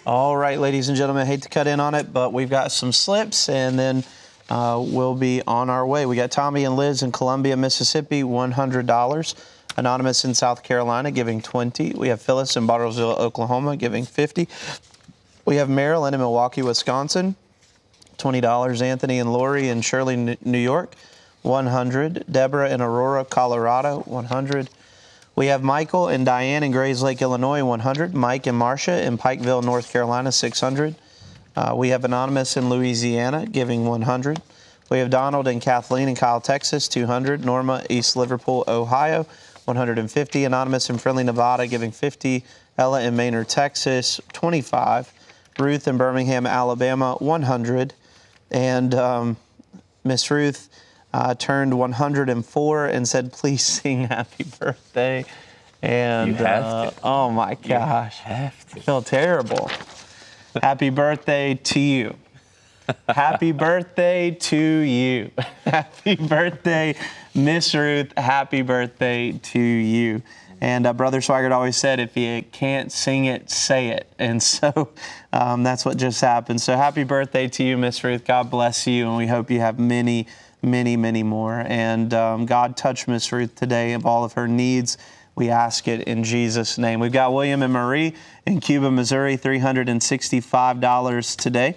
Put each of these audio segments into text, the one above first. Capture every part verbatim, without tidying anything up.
All right, ladies and gentlemen, I hate to cut in on it, but we've got some slips, and then uh, we'll be on our way. We got Tommy and Liz in Columbia, Mississippi, one hundred dollars. Anonymous in South Carolina, giving twenty dollars. We have Phyllis in Bartlesville, Oklahoma, giving fifty dollars. We have Marilyn in Milwaukee, Wisconsin, twenty dollars. Anthony and Lori in Shirley, New York, one hundred dollars. Deborah in Aurora, Colorado, one hundred dollars. We have Michael and Diane in Grays Lake, Illinois, one hundred dollars. Mike and Marcia in Pikeville, North Carolina, six hundred dollars. Uh, we have Anonymous in Louisiana, giving one hundred dollars. We have Donald and Kathleen in Kyle, Texas, two hundred dollars. Norma, East Liverpool, Ohio, one hundred fifty dollars. Anonymous in Friendly, Nevada, giving fifty dollars. Ella in Maynard, Texas, twenty-five dollars. Ruth in Birmingham, Alabama, one hundred dollars. And um, Miss Ruth uh, turned one hundred four and said, please sing happy birthday. And you have uh, to. Oh my gosh, you have to. I feel terrible. Happy birthday to you. Happy birthday to you. Happy birthday, Miss Ruth. Happy birthday to you. And uh, Brother Swigert always said, if you can't sing it, say it. And so um, that's what just happened. So happy birthday to you, Miss Ruth. God bless you. And we hope you have many, many, many more. And um, God touch Miss Ruth today of all of her needs. We ask it in Jesus' name. We've got William and Marie in Cuba, Missouri, three hundred sixty-five dollars today.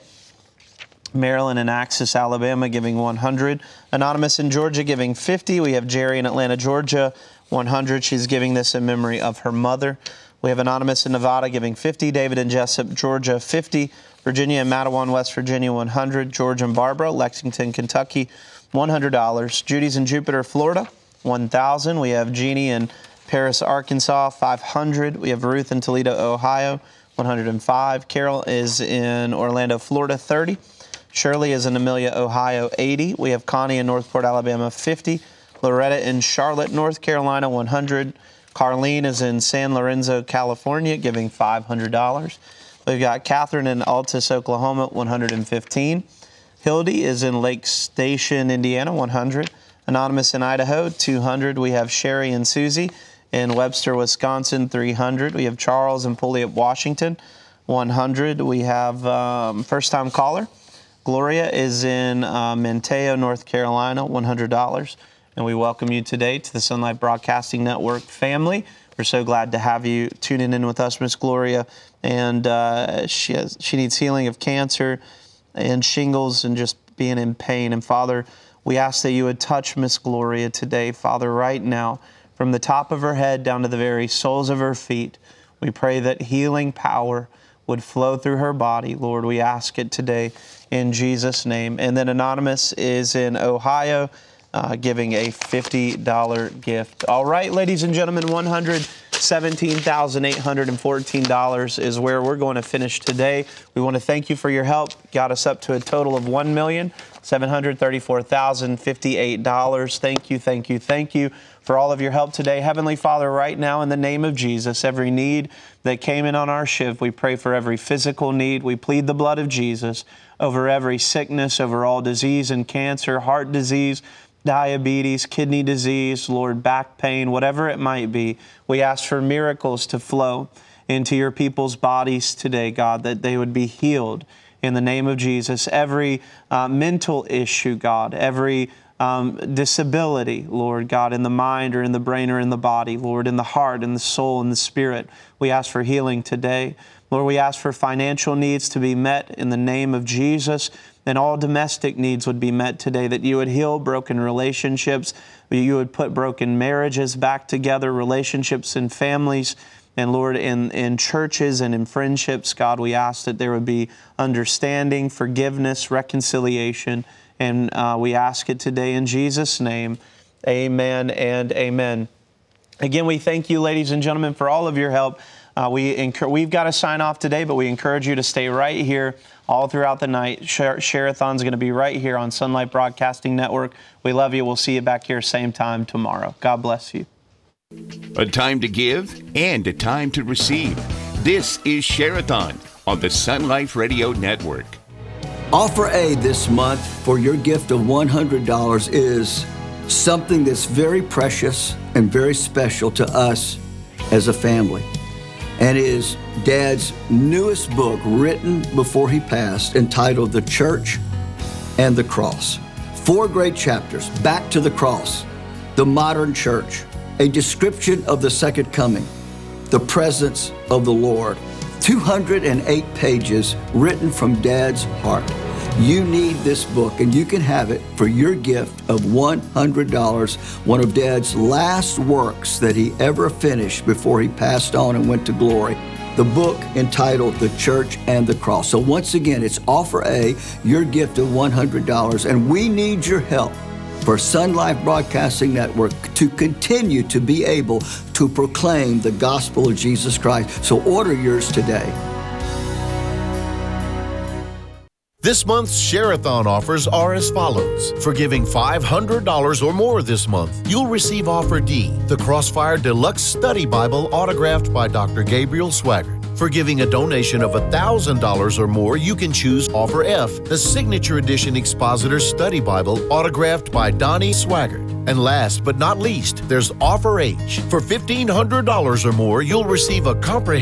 Marilyn in Axis, Alabama, giving one hundred dollars. Anonymous in Georgia, giving fifty dollars. We have Jerry in Atlanta, Georgia, one hundred dollars. She's giving this in memory of her mother. We have Anonymous in Nevada, giving fifty dollars. David in Jessup, Georgia, fifty dollars. Virginia and Mattawan, West Virginia, one hundred dollars. George and Barbara, Lexington, Kentucky, one hundred dollars. Judy's in Jupiter, Florida, one thousand dollars. We have Jeannie in Paris, Arkansas, five hundred dollars. We have Ruth in Toledo, Ohio, one hundred five dollars. Carol is in Orlando, Florida, thirty dollars. Shirley is in Amelia, Ohio, eighty dollars. We have Connie in Northport, Alabama, fifty dollars. Loretta in Charlotte, North Carolina, one hundred dollars. Carlene is in San Lorenzo, California, giving five hundred dollars. We've got Catherine in Altus, Oklahoma, one hundred fifteen dollars. Hildy is in Lake Station, Indiana, one hundred dollars. Anonymous in Idaho, two hundred dollars. We have Sherry and Susie in Webster, Wisconsin, three hundred dollars. We have Charles in Puyallup, Washington, one hundred dollars. We have um, first-time caller. Gloria is in uh, Manteo, North Carolina, one hundred dollars. And we welcome you today to the Sunlight Broadcasting Network family. We're so glad to have you tuning in with us, Miss Gloria. And uh, she has, she needs healing of cancer and shingles and just being in pain. And Father, we ask that you would touch Miss Gloria today, Father, right now, from the top of her head down to the very soles of her feet. We pray that healing power would flow through her body. Lord, we ask it today in Jesus' name. And then Anonymous is in Ohio, uh, giving a fifty dollars gift. All right, ladies and gentlemen, one hundred seventeen thousand eight hundred fourteen dollars is where we're going to finish today. We want to thank you for your help. Got us up to a total of one million seven hundred thirty-four thousand fifty-eight dollars. Thank you, thank you, thank you for all of your help today. Heavenly Father, right now in the name of Jesus, every need that came in on our shift, we pray for every physical need. We plead the blood of Jesus over every sickness, over all disease and cancer, heart disease, diabetes, kidney disease, Lord, back pain, whatever it might be. We ask for miracles to flow into your people's bodies today, God, that they would be healed in the name of Jesus. Every uh, mental issue, God, every um, disability, Lord God, in the mind or in the brain or in the body, Lord, in the heart, in the soul, in the spirit, we ask for healing today. Lord, we ask for financial needs to be met in the name of Jesus, and all domestic needs would be met today, that you would heal broken relationships, you would put broken marriages back together, relationships and families, and Lord, in, in churches and in friendships, God, we ask that there would be understanding, forgiveness, reconciliation, and uh, we ask it today in Jesus' name. Amen and amen. Again, we thank you, ladies and gentlemen, for all of your help. Uh, we enc- we've got to sign off today, but we encourage you to stay right here all throughout the night. Share- Share-a-thon's going to be right here on Sunlight Broadcasting Network. We love you. We'll see you back here same time tomorrow. God bless you. A time to give and a time to receive. This is Share-a-thon on the Sun Life Radio Network. Offer A this month for your gift of one hundred dollars is something that's very precious and very special to us as a family. and is Dad's newest book written before he passed, entitled The Church and the Cross. Four great chapters: Back to the Cross, the modern church, a description of the second coming, the presence of the Lord. two hundred eight pages written from Dad's heart. You need this book, and you can have it for your gift of one hundred dollars, one of Dad's last works that he ever finished before he passed on and went to glory. The book entitled The Church and the Cross. So once again, it's offer A, your gift of one hundred dollars, and we need your help for Sun Life Broadcasting Network to continue to be able to proclaim the gospel of Jesus Christ. So order yours today. This month's Share-a-thon offers are as follows. For giving five hundred dollars or more this month, you'll receive offer D, the Crossfire Deluxe Study Bible autographed by Doctor Gabriel Swaggart. For giving a donation of one thousand dollars or more, you can choose offer F, the Signature Edition Expositor Study Bible autographed by Donnie Swaggart. And last but not least, there's offer H. For fifteen hundred dollars or more, you'll receive a comprehensive